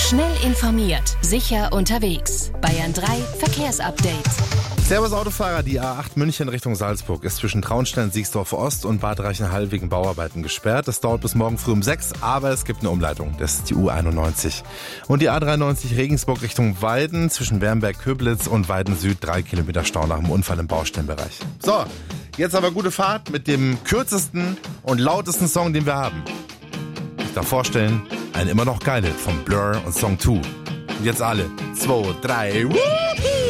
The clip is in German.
Schnell informiert, sicher unterwegs. Bayern 3 Verkehrsupdate. Servus Autofahrer, die A8 München Richtung Salzburg ist zwischen Traunstein, Siegsdorf Ost und Bad Reichenhall wegen Bauarbeiten gesperrt. Das dauert bis morgen früh um 6, aber es gibt eine Umleitung. Das ist die U91. Und die A93 Regensburg Richtung Weiden zwischen Wernberg-Köblitz und Weiden Süd 3 Kilometer Stau nach dem Unfall im Baustellenbereich. So, jetzt aber gute Fahrt mit dem kürzesten und lautesten Song, den wir haben. Ich darf vorstellen, ein immer noch geile von Blur und Song 2. Und jetzt alle. 2, 3,